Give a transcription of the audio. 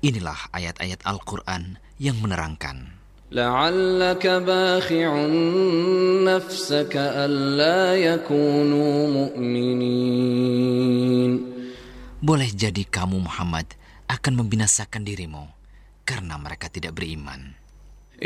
Inilah ayat-ayat Al-Quran yang menerangkan, لعلك باخع نفسك ألا يكونوا مؤمنين. boleh jadi kamu Muhammad akan membinasakan dirimu karena mereka tidak beriman.